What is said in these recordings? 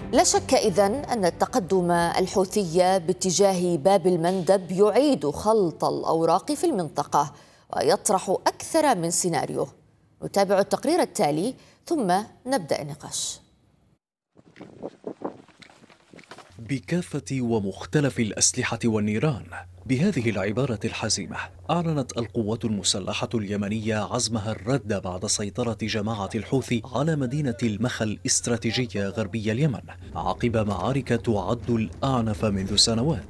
لا شك إذن أن التقدم الحوثي باتجاه باب المندب يعيد خلط الأوراق في المنطقة ويطرح أكثر من سيناريو. نتابع التقرير التالي ثم نبدأ النقاش. بكافة ومختلف الأسلحة والنيران، بهذه العبارة الحزيمة أعلنت القوات المسلحة اليمنية عزمها الرد بعد سيطرة جماعة الحوثي على مدينة المخا الاستراتيجية غربي اليمن عقب معارك تعد الأعنف منذ سنوات.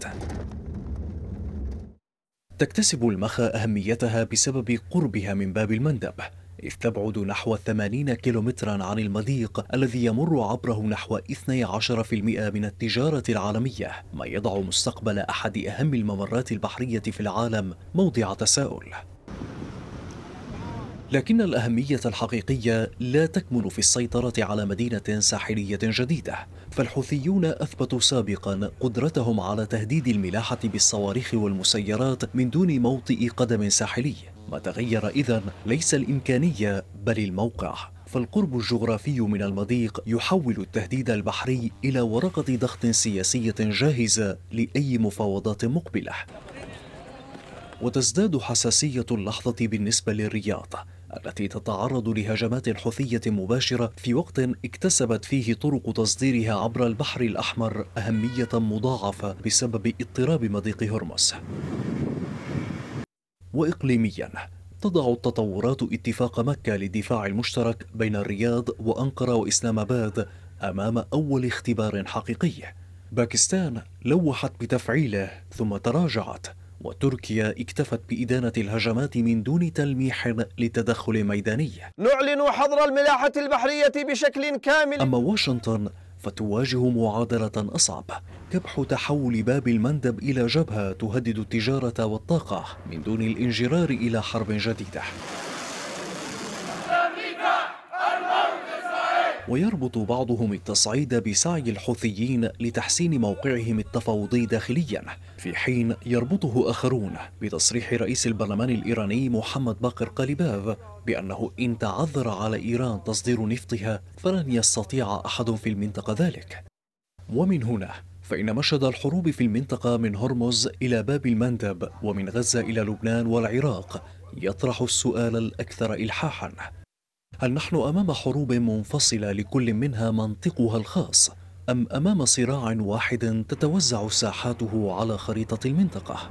تكتسب المخا أهميتها بسبب قربها من باب المندب، إذ تبعد نحو 80 كيلومترا عن المضيق الذي يمر عبره نحو 12% من التجارة العالمية، ما يضع مستقبل أحد أهم الممرات البحرية في العالم موضع تساؤل. لكن الأهمية الحقيقية لا تكمن في السيطرة على مدينة ساحلية جديدة، فالحوثيون أثبتوا سابقا قدرتهم على تهديد الملاحة بالصواريخ والمسيرات من دون موطئ قدم ساحلي. ما تغير إذن ليس الإمكانية بل الموقع، فالقرب الجغرافي من المضيق يحول التهديد البحري إلى ورقة ضغط سياسية جاهزة لأي مفاوضات مقبلة. وتزداد حساسية اللحظة بالنسبة للرياض التي تتعرض لهجمات حوثية مباشرة في وقت اكتسبت فيه طرق تصديرها عبر البحر الأحمر أهمية مضاعفة بسبب اضطراب مضيق هرمز. وإقليميا، تضع التطورات اتفاق مكة للدفاع المشترك بين الرياض وأنقرة وإسلام آباد أمام أول اختبار حقيقي. باكستان لوحت بتفعيله ثم تراجعت، وتركيا اكتفت بإدانة الهجمات من دون تلميح لتدخل ميداني. نعلن حظر الملاحة البحرية بشكل كامل. أما واشنطن فتواجه معادلة أصعب، كبح تحول باب المندب إلى جبهة تهدد التجارة والطاقة من دون الانجرار إلى حرب جديدة. ويربط بعضهم التصعيد بسعي الحوثيين لتحسين موقعهم التفاوضي داخليا، في حين يربطه آخرون بتصريح رئيس البرلمان الإيراني محمد باقر قاليباف بأنه إن تعذر على إيران تصدير نفطها فلن يستطيع أحد في المنطقة ذلك. ومن هنا فإن مشهد الحروب في المنطقة من هرمز إلى باب المندب ومن غزة إلى لبنان والعراق يطرح السؤال الأكثر إلحاحا: هل نحن أمام حروب منفصلة لكل منها منطقها الخاص، أم أمام صراع واحد تتوزع ساحاته على خريطة المنطقة؟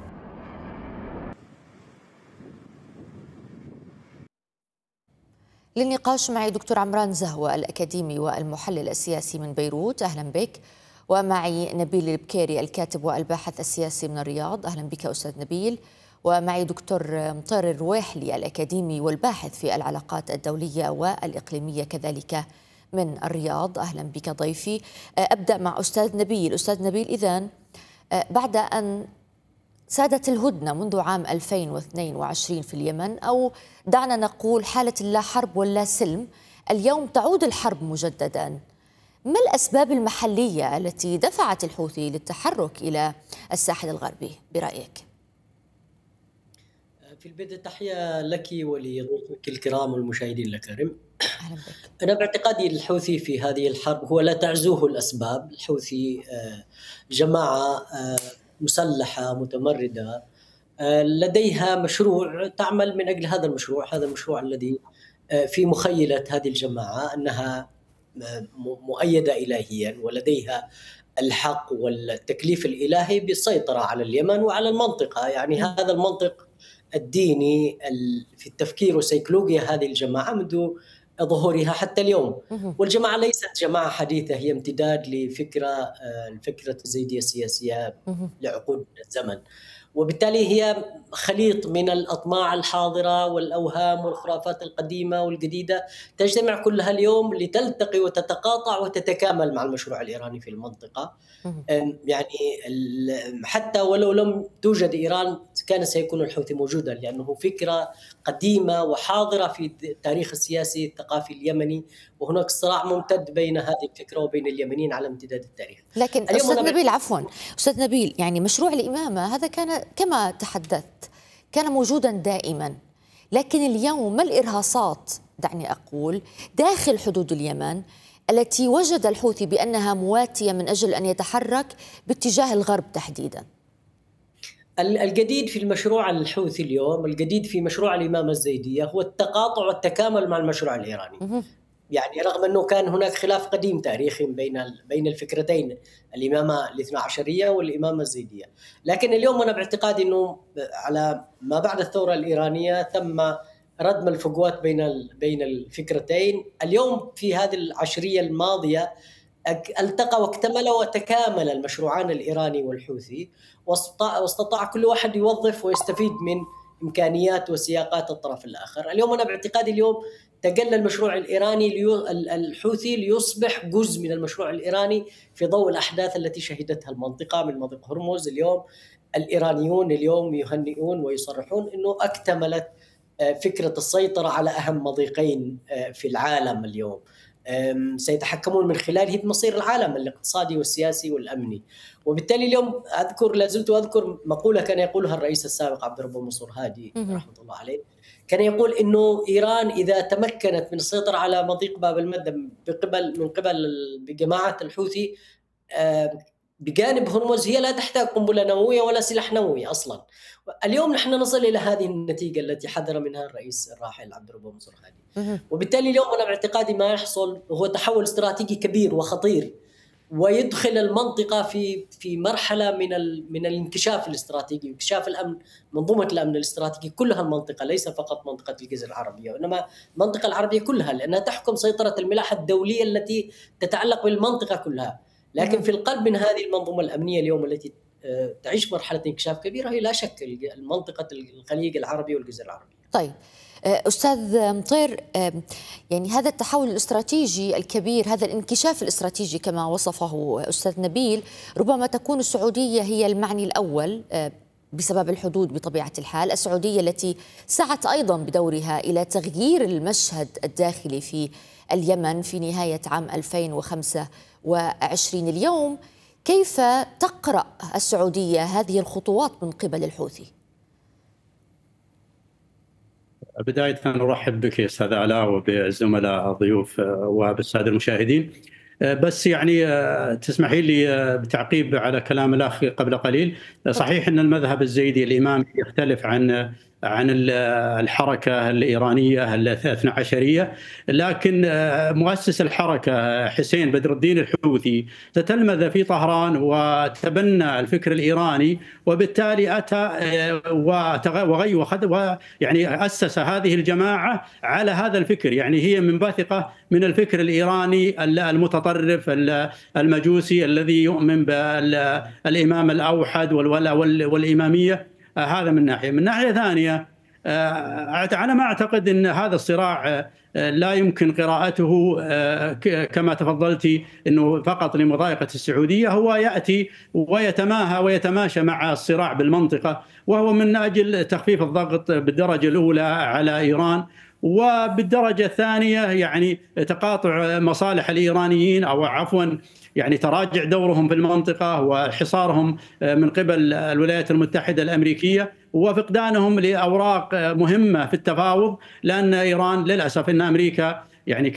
للنقاش معي دكتور عمران زهوة الأكاديمي والمحلل السياسي من بيروت، أهلا بك. ومعي نبيل البكيري الكاتب والباحث السياسي من الرياض، أهلا بك أستاذ نبيل. ومعي دكتور مطير الرويحلي الأكاديمي والباحث في العلاقات الدولية والإقليمية كذلك من الرياض، أهلا بك ضيفي. أبدأ مع أستاذ نبيل. أستاذ نبيل، إذن بعد أن سادت الهدنة منذ عام 2022 في اليمن، أو دعنا نقول حالة اللا حرب ولا سلم، اليوم تعود الحرب مجددا. ما الأسباب المحلية التي دفعت الحوثي للتحرك إلى الساحل الغربي برأيك؟ في البداية تحية لك ولضيوفك الكرام والمشاهدين الأكارم. أهلا بك. أنا باعتقادي الحوثي في هذه الحرب هو لا تعزوه الأسباب. الحوثي جماعة مسلحة متمردة لديها مشروع تعمل من أجل هذا المشروع. هذا المشروع الذي في مخيلة هذه الجماعة أنها مؤيدة إلهيا ولديها الحق والتكليف الإلهي بالسيطرة على اليمن وعلى المنطقة. يعني هذا المنطق الديني في التفكير وسيكولوجيا هذه الجماعة منذ ظهورها حتى اليوم. والجماعة ليست جماعة حديثة، هي امتداد الفكرة الزيدية السياسية لعقود من الزمن، وبالتالي هي خليط من الأطماع الحاضرة والأوهام والخرافات القديمة والجديدة تجتمع كلها اليوم لتلتقي وتتقاطع وتتكامل مع المشروع الإيراني في المنطقة. يعني حتى ولو لم توجد إيران كان سيكون الحوثي موجودا، لأنه فكرة قديمة وحاضرة في التاريخ السياسي الثقافي اليمني، وهناك صراع ممتد بين هذه الفكرة وبين اليمنيين على امتداد التاريخ. لكن أستاذ نبيل، عفوا أستاذ نبيل، يعني مشروع الإمامة هذا كان كما تحدثت كان موجودا دائما، لكن اليوم ما الإرهاصات دعني أقول داخل حدود اليمن التي وجد الحوثي بأنها مواتية من أجل أن يتحرك باتجاه الغرب تحديدا؟ الجديد في المشروع الحوثي اليوم، الجديد في مشروع الإمامة الزيدية هو التقاطع والتكامل مع المشروع الإيراني. يعني رغم أنه كان هناك خلاف قديم تاريخي بين الفكرتين، الإمامة الاثنا عشرية والإمامة الزيدية، لكن اليوم أنا باعتقادي أنه على ما بعد الثورة الإيرانية تم ردم الفجوات بين الفكرتين. اليوم في هذه العشرية الماضية التقى واكتمل وتكامل المشروعان الإيراني والحوثي، واستطاع كل واحد يوظف ويستفيد من إمكانيات وسياقات الطرف الآخر. اليوم أنا باعتقادي اليوم تجلى المشروع الإيراني الحوثي ليصبح جزء من المشروع الإيراني في ضوء الأحداث التي شهدتها المنطقة من مضيق هرمز. اليوم الإيرانيون اليوم يهنئون ويصرحون أنه اكتملت فكرة السيطرة على أهم مضيقين في العالم اليوم، سيتحكمون من خلاله بمصير العالم الاقتصادي والسياسي والأمني. وبالتالي اليوم لازلت أذكر مقولة كان يقولها الرئيس السابق عبد الرب منصور هادي رحمة الله عليه، كان يقول إنه إيران إذا تمكنت من السيطرة على مضيق باب المندب من قبل بجماعة الحوثي بجانب هرمز، هي لا تحتاج قنبلة نووية ولا سلاح نووي أصلا. اليوم نحن نصل إلى هذه النتيجة التي حذر منها الرئيس الراحل عبد الرب منصور هادي. وبالتالي اليوم أنا باعتقادي ما يحصل هو تحول استراتيجي كبير وخطير، ويدخل المنطقة في مرحلة من الانكشاف الاستراتيجي واكتشاف الأمن، منظومة الأمن الاستراتيجي كلها المنطقة، ليس فقط منطقة الجزيرة العربية وإنما المنطقة العربية كلها، لأنها تحكم سيطرة الملاحة الدولية التي تتعلق بالمنطقة كلها. لكن في القلب من هذه المنظومة الأمنية اليوم التي تعيش مرحلة انكشاف كبيرة هي لا شك المنطقة الخليج العربي والجزيرة العربية. طيب أستاذ مطير، يعني هذا التحول الاستراتيجي الكبير، هذا الانكشاف الاستراتيجي كما وصفه أستاذ نبيل، ربما تكون السعودية هي المعني الأول بسبب الحدود بطبيعة الحال، السعودية التي سعت أيضا بدورها إلى تغيير المشهد الداخلي في اليمن في نهاية عام 2025. اليوم كيف تقرأ السعودية هذه الخطوات من قبل الحوثي؟ بداية أرحب بك يا أستاذ علاء وبالزملاء الضيوف وبالسادة المشاهدين. بس يعني تسمحي لي بتعقيب على كلام الأخ قبل قليل. صحيح أن المذهب الزيدي الإمامي يختلف عن الحركة الإيرانية الاثنا عشرية، لكن مؤسس الحركة حسين بدر الدين الحوثي تتلمذ في طهران وتبنى الفكر الإيراني، وبالتالي أتى يعني أسس هذه الجماعة على هذا الفكر. يعني هي منبثقة من الفكر الإيراني المتطرف المجوسي الذي يؤمن بالإمام الأوحد والإمامية. هذا من ناحية. من ناحية ثانية أنا ما أعتقد أن هذا الصراع لا يمكن قراءته كما تفضلتي أنه فقط لمضايقة السعودية. هو يأتي ويتماهى ويتماشى مع الصراع بالمنطقة، وهو من أجل تخفيف الضغط بالدرجة الأولى على إيران، وبالدرجة الثانية يعني تقاطع مصالح الإيرانيين، أو عفوا يعني تراجع دورهم في المنطقة وحصارهم من قبل الولايات المتحدة الأمريكية، وفقدانهم لأوراق مهمة في التفاوض. لأن إيران للأسف أن أمريكا يعني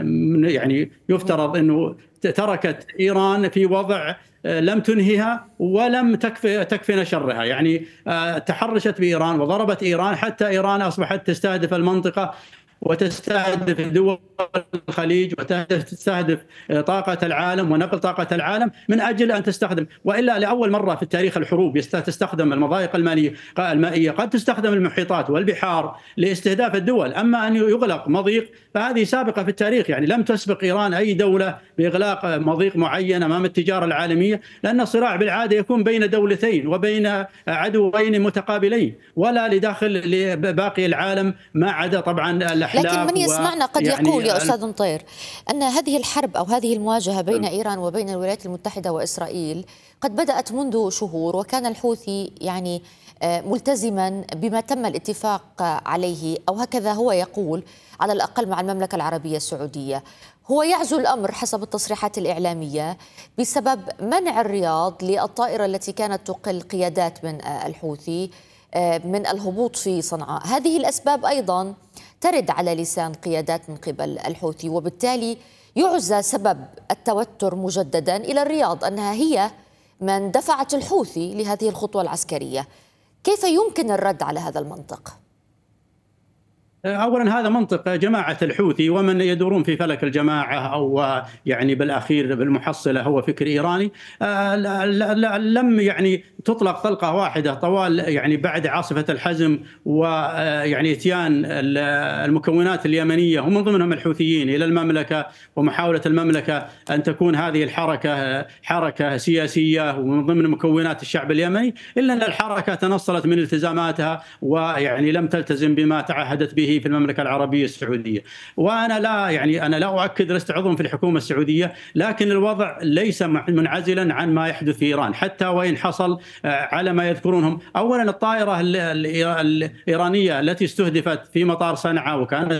كان يفترض أنه تركت إيران في وضع لم تنهيها ولم تكفي شرها، يعني تحرشت بإيران وضربت إيران حتى إيران أصبحت تستهدف المنطقة وتستهدف دول الخليج وتستهدف طاقة العالم ونقل طاقة العالم من أجل أن تستخدم. وإلا لأول مرة في التاريخ الحروب تستخدم المضايق المائية، قد تستخدم المحيطات والبحار لاستهداف الدول، أما أن يغلق مضيق فهذه سابقة في التاريخ. يعني لم تسبق إيران أي دولة بإغلاق مضيق معين أمام التجارة العالمية، لأن الصراع بالعادة يكون بين دولتين وبين عدوين متقابلين، ولا لداخل باقي العالم ما عدا طبعا. لكن من يسمعنا قد يقول يا أستاذ مطير أن هذه الحرب أو هذه المواجهة بين إيران وبين الولايات المتحدة وإسرائيل قد بدأت منذ شهور، وكان الحوثي يعني ملتزما بما تم الاتفاق عليه، أو هكذا هو يقول على الأقل مع المملكة العربية السعودية. هو يعزو الأمر حسب التصريحات الإعلامية بسبب منع الرياض للطائرة التي كانت تقل قيادات من الحوثي من الهبوط في صنعاء. هذه الأسباب أيضا ترد على لسان قيادات من قبل الحوثي، وبالتالي يعزى سبب التوتر مجددا إلى الرياض أنها هي من دفعت الحوثي لهذه الخطوة العسكرية. كيف يمكن الرد على هذا المنطق؟ أولا هذا منطق جماعة الحوثي ومن يدورون في فلك الجماعة أو يعني بالأخير بالمحصلة هو فكر إيراني. لم يعني تطلق طلقة واحدة طوال يعني بعد عاصفة الحزم ويعني اتيان المكونات اليمنية ومن ضمنهم الحوثيين إلى المملكة ومحاولة المملكة أن تكون هذه الحركة حركة سياسية ومن ضمن مكونات الشعب اليمني، إلا أن الحركة تنصلت من التزاماتها ويعني لم تلتزم بما تعهدت به في المملكة العربية السعودية. وأنا لا أؤكد لست عضوا في الحكومة السعودية، لكن الوضع ليس منعزلا عن ما يحدث في إيران حتى وإن حصل على ما يذكرونهم. أولا الطائرة الإيرانية التي استهدفت في مطار صنعاء وكانت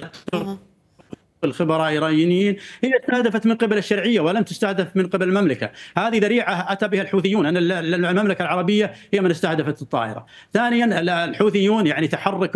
الخبراء إيرانيين هي استهدفت من قبل الشرعية ولم تستهدف من قبل المملكة. هذه ذريعة أتى بها الحوثيون أن المملكة العربية هي من استهدفت الطائرة. ثانيا الحوثيون يعني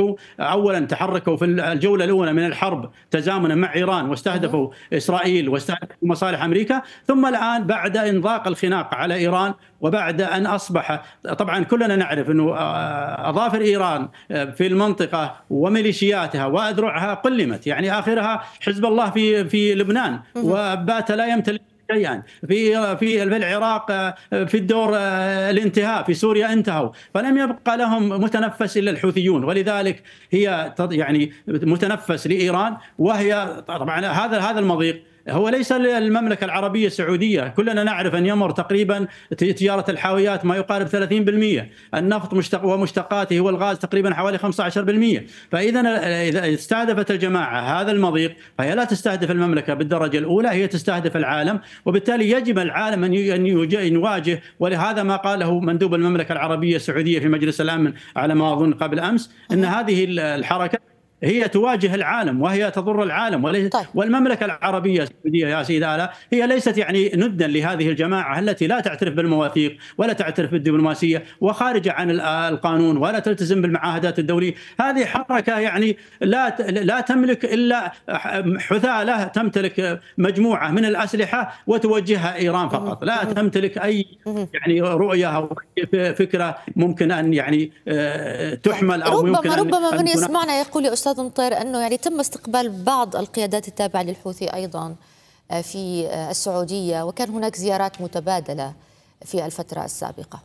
تحركوا في الجولة الأولى من الحرب تزامنا مع إيران واستهدفوا إسرائيل واستهدفوا مصالح أمريكا، ثم الآن بعد إن ضاق الخناق على إيران وبعد أن أصبح طبعا كلنا نعرف أنه أظافر إيران في المنطقة وميليشياتها وأذرعها قلمت، يعني آخرها حزب الله في لبنان وبات لا يمتلك شيئا، في العراق في الدور الانتهاء، في سوريا انتهوا، فلم يبقى لهم متنفس إلا الحوثيون، ولذلك هي يعني متنفس لإيران. وهي طبعا هذا المضيق هو ليس للمملكة العربية السعودية، كلنا نعرف أن يمر تقريبا تجارة الحاويات ما يقارب 30%، النفط ومشتقاته والغاز تقريبا حوالي 15%. فإذا إذا استهدفت الجماعة هذا المضيق فهي لا تستهدف المملكة بالدرجة الأولى، هي تستهدف العالم، وبالتالي يجب العالم أن يواجه. ولهذا ما قاله مندوب المملكة العربية السعودية في مجلس الأمن على ما أظن قبل أمس أن هذه الحركة هي تواجه العالم وهي تضر العالم. طيب. والمملكة العربية السعودية يا سيد آلاء هي ليست يعني ندا لهذه الجماعة التي لا تعترف بالمواثيق ولا تعترف بالدبلوماسية وخارجة عن القانون ولا تلتزم بالمعاهدات الدولية. هذه حركة يعني لا تملك إلا حثالة، تمتلك مجموعة من الأسلحة وتوجهها إيران فقط، لا تمتلك أي يعني رؤية أو فكرة ممكن أن يعني تحمل أو ربما من يسمعنا يقول يا أستاذ مطير أنه يعني تم استقبال بعض القيادات التابعة للحوثي أيضا في السعودية، وكان هناك زيارات متبادلة في الفترة السابقة.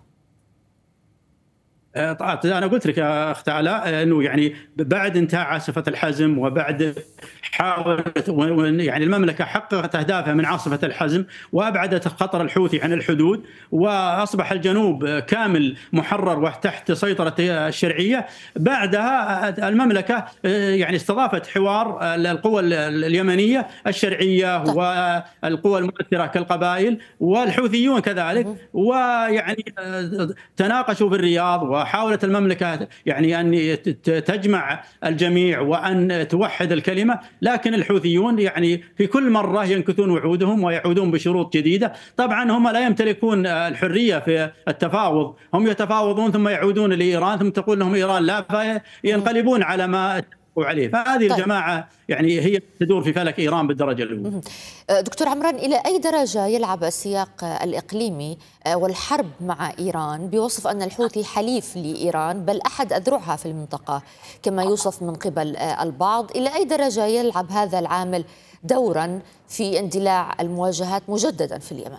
أنا قلت لك يا أخت علاء أنه يعني بعد انتهاء عاصفة الحزم وبعد حاولت يعني المملكة حققت أهدافها من عاصفة الحزم وأبعدت خطر الحوثي عن الحدود، وأصبح الجنوب كامل محرر وتحت سيطرة الشرعية. بعدها المملكة يعني استضافت حوار القوى اليمنية الشرعية والقوى المؤثرة كالقبائل والحوثيون كذلك، ويعني تناقشوا في الرياض وحاولت المملكة يعني أن تجمع الجميع وأن توحد الكلمة، لكن الحوثيون يعني في كل مرة ينكثون وعودهم ويعودون بشروط جديدة. طبعا هم لا يمتلكون الحرية في التفاوض، هم يتفاوضون ثم يعودون لإيران ثم تقول لهم إيران لا، فينقلبون على ما عليه. فهذه الجماعة يعني هي تدور في فلك إيران بالدرجة الأولى. دكتور عمران، إلى أي درجة يلعب السياق الإقليمي والحرب مع إيران بوصف أن الحوثي حليف لإيران بل أحد أذرعها في المنطقة كما يوصف من قبل البعض، إلى أي درجة يلعب هذا العامل دورا في اندلاع المواجهات مجددا في اليمن؟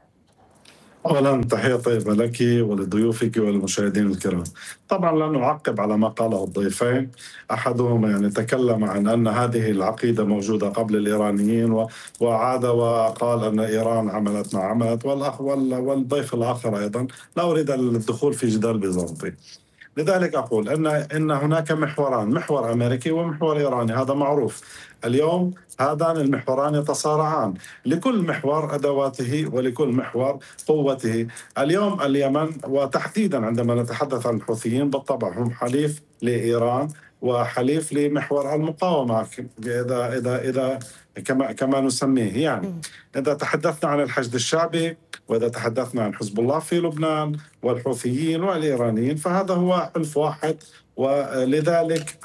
أولا تحية طيبة لك ولضيوفك والمشاهدين الكرام. طبعا لا نعقب على ما قاله الضيفين، أحدهما يعني تكلم عن أن هذه العقيدة موجودة قبل الإيرانيين وعاد وقال أن إيران عملت ما عملت، والضيف الآخر أيضا لا أريد الدخول في جدال بيزنطي. لذلك أقول أن هناك محوران، محور أمريكي ومحور إيراني، هذا معروف. اليوم هذان المحوران يتصارعان، لكل محور أدواته ولكل محور قوته. اليوم اليمن وتحديدا عندما نتحدث عن الحوثيين بالطبع هم حليف لإيران وحليف لمحور المقاومة إذا كما نسميه. يعني إذا تحدثنا عن الحشد الشعبي وإذا تحدثنا عن حزب الله في لبنان والحوثيين والإيرانيين، فهذا هو حلف واحد ولذلك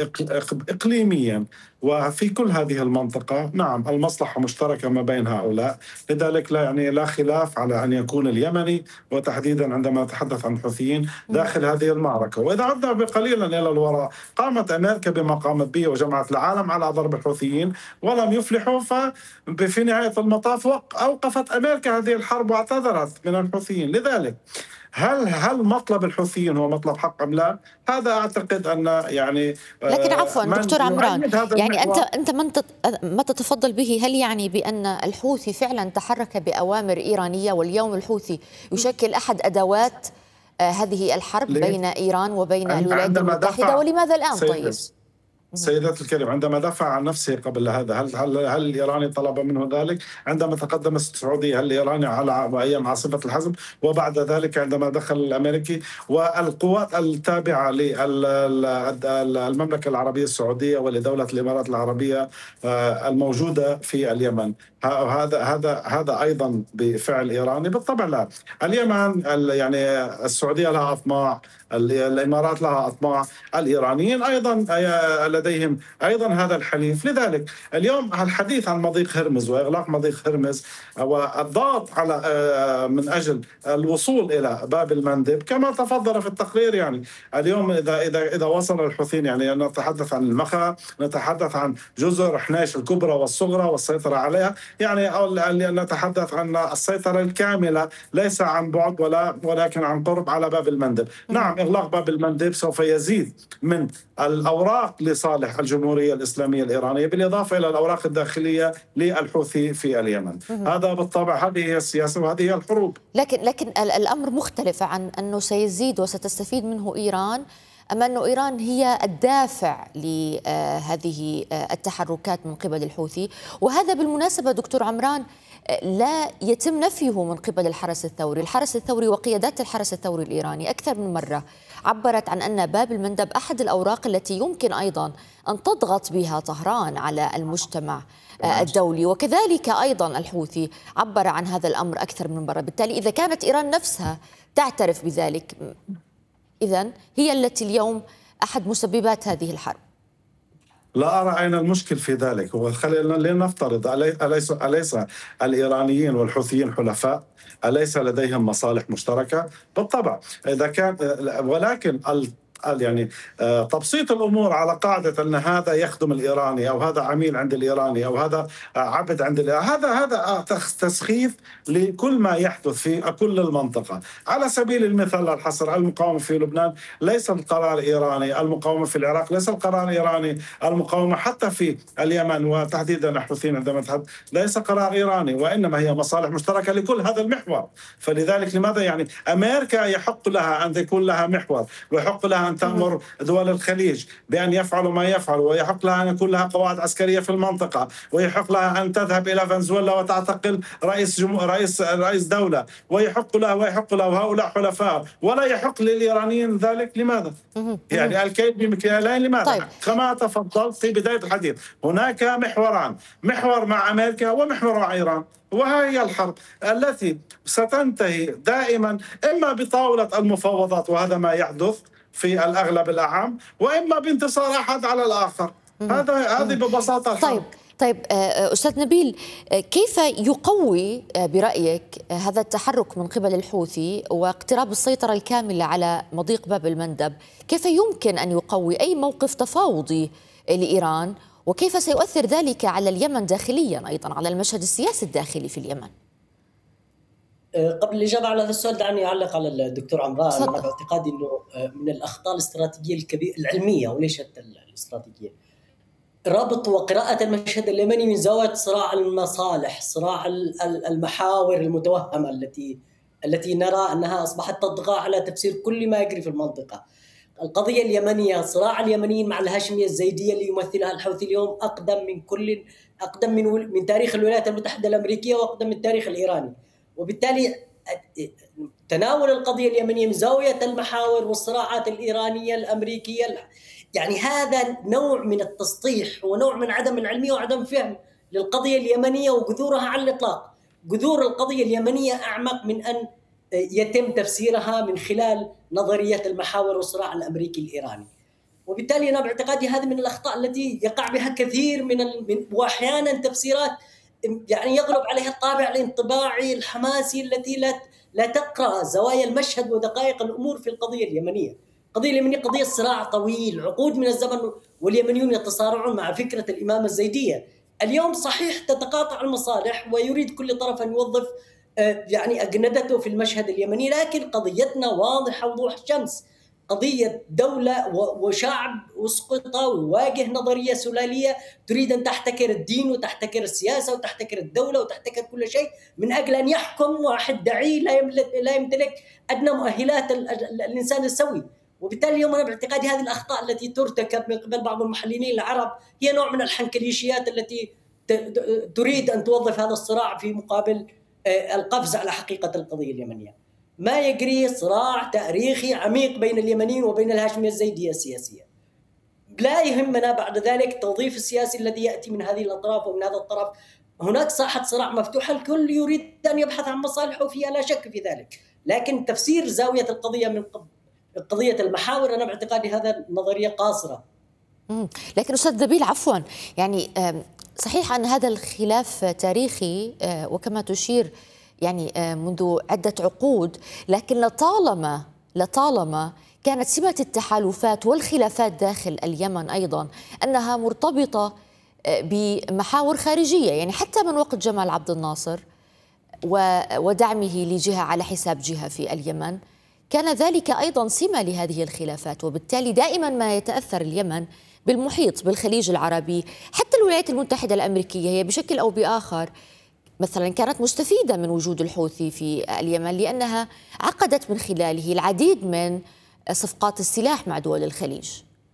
إقليميا وفي كل هذه المنطقة نعم المصلحة مشتركة ما بين هؤلاء. لذلك لا خلاف على أن يكون اليمني وتحديدا عندما نتحدث عن الحوثيين داخل هذه المعركة. وإذا عدنا قليلا إلى الوراء، قامت أمريكا بما قامت به وجمعت العالم على ضرب الحوثيين ولم يفلحوا، ففي نهاية المطاف أوقفت أمريكا هذه الحرب واعتذرت من الحوثيين. لذلك هل مطلب الحوثيين هو مطلب حق أم لا؟ هذا أعتقد أن لكن عفوا دكتور عمران، يعني أنت ما تتفضل به، هل يعني بأن الحوثي فعلا تحرك بأوامر إيرانية واليوم الحوثي يشكل أحد أدوات هذه الحرب بين إيران وبين الولايات المتحدة؟ ولماذا الآن طيب؟ سيدات الكريم، عندما دفع عن نفسه قبل هذا هل الإيراني طلب منه ذلك؟ عندما تقدم السعودية هل الإيراني على أيام عاصفة الحزم؟ وبعد ذلك عندما دخل الأمريكي والقوات التابعة للمملكة العربية السعودية ولدولة الإمارات العربية الموجودة في اليمن، هذا أيضا بفعل إيراني؟ بالطبع لا. اليمن يعني السعودية لها أطماع، الإمارات لها أطماع، الإيرانيين أيضا لديهم أيضا هذا الحليف. لذلك اليوم الحديث عن مضيق هرمز وإغلاق مضيق هرمز والضغط على من أجل الوصول إلى باب المندب كما تفضل في التقرير. يعني اليوم إذا وصل الحوثيين، يعني نتحدث عن المخا، نتحدث عن جزر حنيش الكبرى والصغرى والسيطرة عليها، يعني نتحدث عن السيطرة الكاملة ليس عن بعد ولكن عن قرب على باب المندب. نعم، إغلاق باب المندب سوف يزيد من الأوراق لصالح الجمهورية الإسلامية الإيرانية بالإضافة إلى الأوراق الداخلية للحوثي في اليمن. هذا بالطبع هذه هي السياسة وهذه هي الحروب. لكن الأمر مختلف عن أنه سيزيد وستستفيد منه إيران، أما أنه إيران هي الدافع لهذه التحركات من قبل الحوثي. وهذا بالمناسبة دكتور عمران لا يتم نفيه من قبل الحرس الثوري وقيادات الحرس الثوري الإيراني أكثر من مرة عبرت عن أن باب المندب أحد الأوراق التي يمكن أيضا أن تضغط بها طهران على المجتمع الدولي، وكذلك أيضا الحوثي عبر عن هذا الأمر أكثر من مرة. بالتالي إذا كانت إيران نفسها تعترف بذلك، إذن هي التي اليوم أحد مسببات هذه الحرب. لا أرى أين المشكل في ذلك. وخلينا لنفترض أليس الإيرانيين والحوثيين حلفاء؟ أليس لديهم مصالح مشتركة؟ بالطبع إذا كان، ولكن يعني تبسيط الأمور على قاعدة أن هذا يخدم الإيراني أو هذا عميل عند الإيراني أو هذا عبد عند الإيراني، هذا تسخيف لكل ما يحدث في كل المنطقة. على سبيل المثال الحصر، المقاومة في لبنان ليس القرار إيراني، المقاومة في العراق ليس القرار إيراني، المقاومة حتى في اليمن وتحديدا الحوثيين عندما تحدث ليس قرار إيراني، وإنما هي مصالح مشتركة لكل هذا المحور. فلذلك لماذا يعني أمريكا يحق لها أن يكون لها محور، ويحق لها أن تأمر دول الخليج بأن يفعلوا ما يفعلوا، ويحق لها أن يكون لها قواعد عسكرية في المنطقة، ويحق لها أن تذهب إلى فنزويلا وتعتقل رئيس دولة، ويحق لها وهؤلاء حلفاء، ولا يحق للإيرانيين ذلك. لماذا؟ يعني الكيد بمكيالين. لماذا؟ طيب. كما تفضلت في بداية الحديث، هناك محوران، محور مع أمريكا ومحور مع إيران، وهي الحرب التي ستنتهي دائما إما بطاولة المفاوضات، وهذا ما يحدث في الأغلب الأعم، وإما بانتصار أحد على الآخر. هذه ببساطة الحرب. طيب أستاذ نبيل، كيف يقوي برأيك هذا التحرك من قبل الحوثي واقتراب السيطرة الكاملة على مضيق باب المندب؟ كيف يمكن أن يقوي أي موقف تفاوضي لإيران، وكيف سيؤثر ذلك على اليمن داخليا أيضا، على المشهد السياسي الداخلي في اليمن؟ قبل الإجابة على هذا السؤال دعني أعلق على الدكتور عمران. أنا باعتقادي أنه من الأخطاء الاستراتيجية العلمية وليس الاستراتيجية ربط وقراءة المشهد اليمني من زاوية صراع المصالح، صراع المحاور المتوهمة التي نرى أنها أصبحت تطغى على تفسير كل ما يجري في المنطقة. القضية اليمنية، صراع اليمنيين مع الهاشمية الزيدية اللي يمثلها الحوثي اليوم أقدم من تاريخ الولايات المتحدة الأمريكية وأقدم من التاريخ الإيراني. وبالتالي تناول القضية اليمنية من زاوية المحاور والصراعات الإيرانية الأمريكية، يعني هذا نوع من التسطيح ونوع من عدم العلمية وعدم فهم للقضية اليمنية وجذورها على الإطلاق. جذور القضية اليمنية أعمق من أن يتم تفسيرها من خلال نظرية المحاور والصراع الأمريكي الإيراني. وبالتالي أنا باعتقادي هذه من الأخطاء التي يقع بها كثير وأحيانا تفسيرات يعني يغلب عليها الطابع الانطباعي الحماسي التي لا تقرأ زوايا المشهد ودقائق الأمور في القضية اليمنية. القضية اليمنية قضية صراع طويل عقود من الزمن، واليمنيون يتصارعون مع فكرة الإمامة الزيدية. اليوم صحيح تتقاطع المصالح ويريد كل طرف أن يوظف يعني أجندته في المشهد اليمني، لكن قضيتنا واضحة وضوح الشمس، قضية دولة وشعب أسقط ويواجه نظرية سلالية تريد أن تحتكر الدين وتحتكر السياسة وتحتكر الدولة وتحتكر كل شيء من أجل أن يحكم واحد دعي لا يمتلك أدنى مؤهلات الإنسان السوي. وبالتالي اليوم أنا باعتقادي هذه الأخطاء التي ترتكب من قبل بعض المحللين العرب هي نوع من الحنكليشيات التي تريد أن توظف هذا الصراع في مقابل القفز على حقيقة القضية اليمنية. ما يجري صراع تاريخي عميق بين اليمنيين وبين الهاشمية الزيدية السياسية. لا يهمنا بعد ذلك التوظيف السياسي الذي يأتي من هذه الأطراف ومن هذا الطرف. هناك ساحة صراع مفتوحة، الكل يريد أن يبحث عن مصالحه فيها، لا شك في ذلك، لكن تفسير زاوية القضية من قضية المحاور أنا باعتقادي هذا نظرية قاصرة. لكن أستاذ نبيل عفوا، يعني صحيح أن هذا الخلاف تاريخي وكما تشير يعني منذ عدة عقود، لكن لطالما كانت سمة التحالفات والخلافات داخل اليمن أيضا أنها مرتبطة بمحاور خارجية، يعني حتى من وقت جمال عبد الناصر ودعمه لجهة على حساب جهة في اليمن كان ذلك أيضا سمة لهذه الخلافات، وبالتالي دائما ما يتأثر اليمن بالمحيط بالخليج العربي. حتى الولايات المتحدة الأمريكية هي بشكل أو بآخر مثلا كانت مستفيدة من وجود الحوثي في اليمن لأنها عقدت من خلاله العديد من صفقات السلاح مع دول الخليج.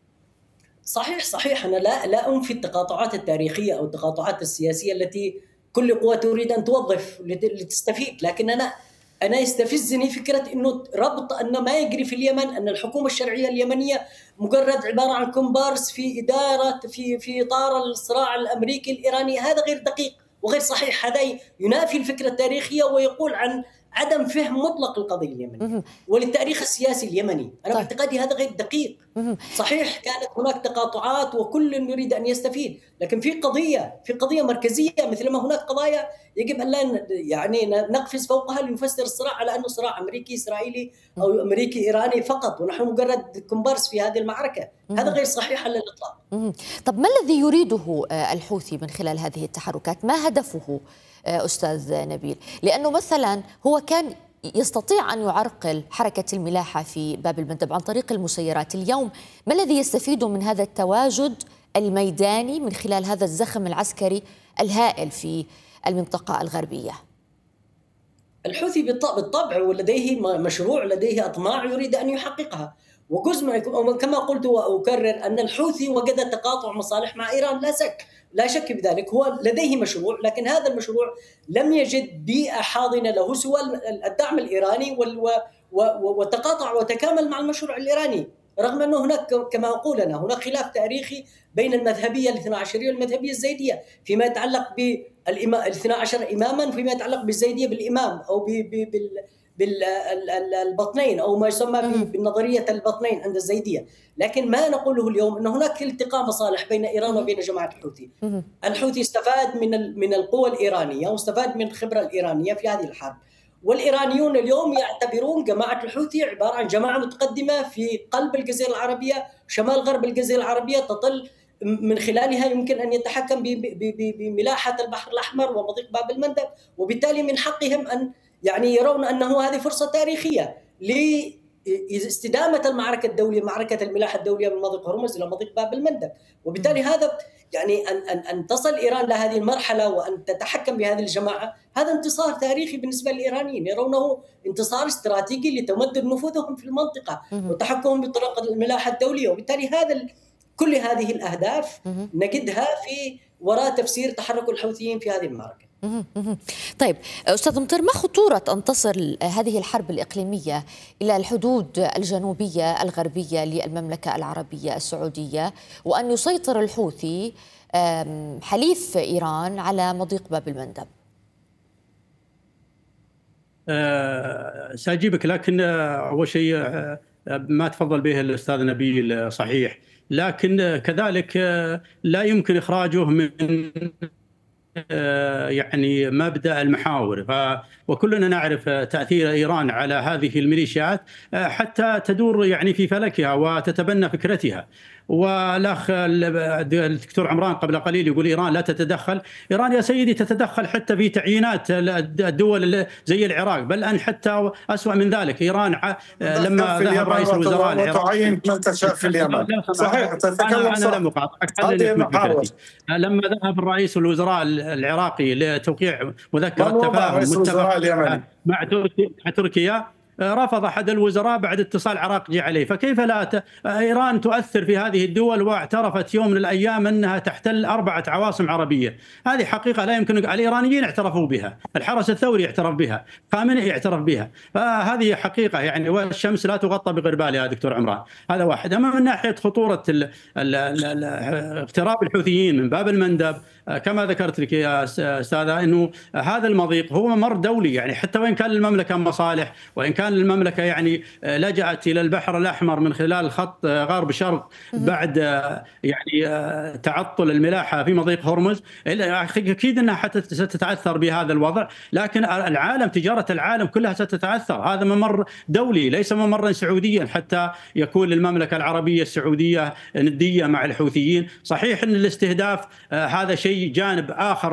صحيح أنا لا أنفي التقاطعات التاريخية أو التقاطعات السياسية التي كل قوة تريد أن توظف لتستفيد، لكن أنا يستفزني فكرة إنه ربط أن ما يجري في اليمن أن الحكومة الشرعية اليمنية مجرد عبارة عن كومبارس في إدارة في إطار الصراع الأمريكي الإيراني. هذا غير دقيق وغير صحيح، هذا ينافي الفكرة التاريخية ويقول عن عدم فهم مطلق القضية اليمنية وللتاريخ السياسي اليمني. أنا باعتقادي هذا غير دقيق. صحيح كانت هناك تقاطعات وكل يريد أن يستفيد، لكن في قضية مركزية مثل ما هناك قضايا يجب أن لا يعني نقفز فوقها لنفسر الصراع على أنه صراع أمريكي إسرائيلي أو أمريكي إيراني فقط ونحن مجرد كومبارس في هذه المعركة. هذا غير صحيح على الإطلاق. طب ما الذي يريده الحوثي من خلال هذه التحركات؟ ما هدفه أستاذ نبيل؟ لأنه مثلا هو كان يستطيع أن يعرقل حركة الملاحة في باب المندب عن طريق المسيرات. اليوم ما الذي يستفيد من هذا التواجد الميداني من خلال هذا الزخم العسكري الهائل في المنطقة الغربية؟ الحوثي بالطبع ولديه مشروع، لديه أطماع يريد أن يحققها، وجزء من كما قلت وأكرر أن الحوثي وجد تقاطع مصالح مع إيران، لا شك بذلك. هو لديه مشروع، لكن هذا المشروع لم يجد بيئة حاضنة له سوى الدعم الإيراني وتقاطع وتكامل مع المشروع الإيراني، رغم أنه هناك كما أقول أنا هناك خلاف تاريخي بين المذهبية الاثنى عشرية والمذهبية الزيدية فيما يتعلق بالاثنى عشر إماما وفيما يتعلق بالزيدية بالإمام أو بالبطنين أو ما يسمى بالنظرية البطنين عند الزيدية. لكن ما نقوله اليوم أن هناك التقاء مصالح بين إيران وبين جماعة الحوثي. الحوثي استفاد من القوى الإيرانية واستفاد من الخبرة الإيرانية في هذه الحرب، والإيرانيون اليوم يعتبرون جماعة الحوثي عبارة عن جماعة متقدمة في قلب الجزيرة العربية، شمال غرب الجزيرة العربية، تطل من خلالها يمكن أن يتحكم بملاحة البحر الأحمر ومضيق باب المندب، وبالتالي من حقهم أن يعني يرون أنه هذه فرصة تاريخية لاستدامة المعركة الدولية، معركة الملاحة الدولية من مضيق هرمز إلى مضيق باب المندب. وبالتالي هذا يعني أن تصل إيران لهذه المرحلة وأن تتحكم بهذه الجماعة، هذا انتصار تاريخي بالنسبة للإيرانيين، يرونه انتصار استراتيجي لتمدد نفوذهم في المنطقة وتحكمهم بطرق الملاحة الدولية. وبالتالي كل هذه الأهداف نجدها في وراء تفسير تحرك الحوثيين في هذه المعركة. طيب أستاذ مطر، ما خطورة أن تصل هذه الحرب الإقليمية إلى الحدود الجنوبية الغربية للمملكة العربية السعودية وأن يسيطر الحوثي حليف إيران على مضيق باب المندب؟ سأجيبك، لكن أول شيء ما تفضل به الأستاذ نبيل صحيح، لكن كذلك لا يمكن إخراجه من يعني مبدأ المحاور. وكلنا نعرف تأثير إيران على هذه الميليشيات حتى تدور يعني في فلكها وتتبنى فكرتها. والأخ الدكتور عمران قبل قليل يقول إيران لا تتدخل. إيران يا سيدي تتدخل حتى في تعيينات الدول زي العراق، بل أن حتى أسوأ من ذلك. إيران لما ذهب رئيس الوزراء العراقي وتعين من تشاء في اليمن. صحيح تتكلم أنا لم أقاطعك. لما ذهب الرئيس الوزراء العراقي لتوقيع مذكرة تفاهم متفق مع تركيا، رفض أحد الوزراء بعد اتصال عراقي عليه. فكيف لا إيران تؤثر في هذه الدول واعترفت يوم من الأيام أنها تحتل 4 عواصم عربية؟ هذه حقيقة لا يمكن. الإيرانيين اعترفوا بها، الحرس الثوري اعترف بها، خامنئي اعترف بها. فهذه حقيقة يعني، والشمس لا تغطى بغربالها يا دكتور عمران. هذا واحد. أما من ناحية خطورة اقتراب الحوثيين من باب المندب، كما ذكرت لك يا أستاذة أنه هذا المضيق هو ممر دولي، يعني حتى وإن كان المملكة مصالح، وإن كان المملكة يعني لجأت إلى البحر الأحمر من خلال خط غرب شرق بعد يعني تعطل الملاحة في مضيق هرمز، أكيد أنها حتى ستتأثر بهذا الوضع. لكن العالم، تجارة العالم كلها ستتأثر. هذا ممر دولي ليس ممرا سعوديا حتى يكون للمملكة العربية السعودية ندية مع الحوثيين. صحيح أن الاستهداف هذا شيء جانب آخر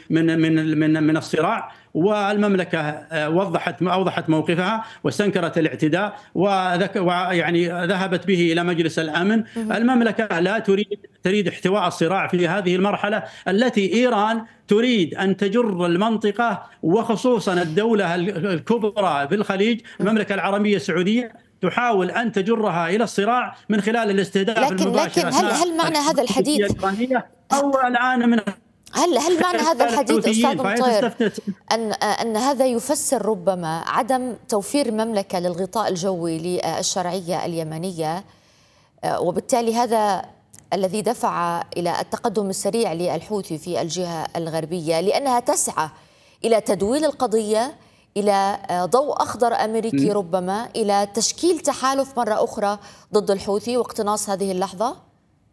من الصراع، والمملكة أوضحت موقفها واستنكرت الاعتداء ويعني ذهبت به إلى مجلس الأمن. المملكة لا تريد احتواء الصراع في هذه المرحلة التي إيران تريد أن تجر المنطقة وخصوصا الدولة الكبرى في الخليج، المملكة العربية السعودية، تحاول أن تجرها إلى الصراع من خلال الاستهداف المباشر. لكن هل معنى هذا الحديث أو الآن من هل معنى هذا الحديث أستاذ مطير أن هذا يفسر ربما عدم توفير المملكة للغطاء الجوي للشرعية اليمنية، وبالتالي هذا الذي دفع إلى التقدم السريع للحوثي في الجهة الغربية، لأنها تسعى إلى تدويل القضية، إلى ضوء أخضر أمريكي ربما، إلى تشكيل تحالف مرة أخرى ضد الحوثي واقتناص هذه اللحظة؟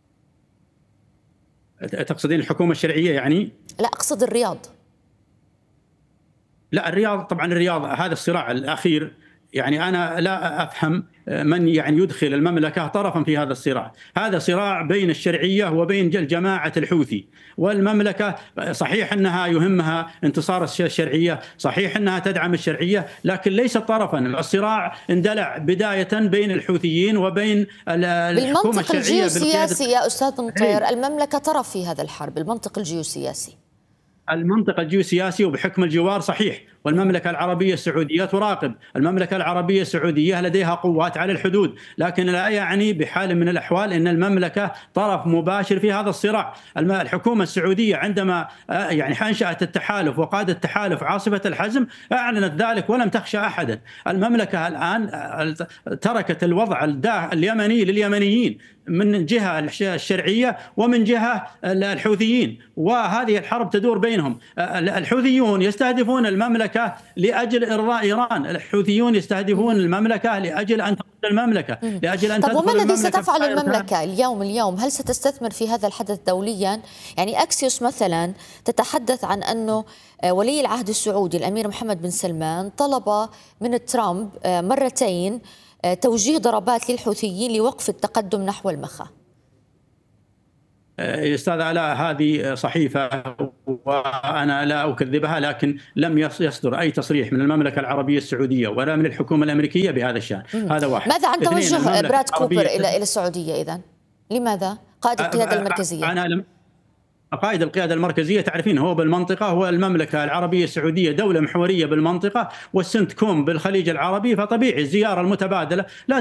تقصدين الحكومة الشرعية يعني؟ لا، أقصد الرياض. لا، الرياض طبعا، الرياض هذا الصراع الأخير يعني أنا لا أفهم من يعني يدخل المملكة طرفا في هذا الصراع. هذا صراع بين الشرعية وبين جماعة الحوثي. والمملكة صحيح أنها يهمها انتصار الشرعية، صحيح أنها تدعم الشرعية، لكن ليس طرفا. الصراع اندلع بداية بين الحوثيين وبين الحكومة الشرعية. بالمنطق الجيوسياسي يا أستاذ مطير، المملكة طرف في هذا الحرب، المنطق الجيوسياسي. المنطق الجيوسياسي وبحكم الجوار صحيح، والمملكة العربية السعودية تراقب. المملكة العربية السعودية لديها قوات على الحدود، لكن لا يعني بحال من الأحوال أن المملكة طرف مباشر في هذا الصراع. الحكومة السعودية عندما يعني أنشأت التحالف وقادت التحالف عاصفة الحزم أعلنت ذلك ولم تخشى أحدا. المملكة الآن تركت الوضع اليمني لليمنيين من جهة الشرعية ومن جهة الحوثيين، وهذه الحرب تدور بينهم. الحوثيون يستهدفون المملكة لأجل إرضاء إيران، الحوثيون يستهدفون المملكة لأجل أن تقتل المملكة، لأجل أن طب وما الذي ستفعل المملكة اليوم؟ هل ستستثمر في هذا الحدث دوليا؟ يعني أكسيوس مثلا تتحدث عن أنه ولي العهد السعودي الأمير محمد بن سلمان طلب من ترامب مرتين توجيه ضربات للحوثيين لوقف التقدم نحو المخا. أستاذ علاء، هذه صحيفة وأنا لا أكذبها، لكن لم يصدر أي تصريح من المملكة العربية السعودية ولا من الحكومة الأمريكية بهذا الشأن. هذا واحد. ماذا عن توجه براد كوبر إلى السعودية إذن؟ لماذا؟ قائد القيادة المركزية. قائد القيادة المركزية تعرفين هو بالمنطقة، هو المملكة العربية السعودية دولة محورية بالمنطقة، والسنتكوم بالخليج العربي، فطبيعي الزيارة المتبادلة لا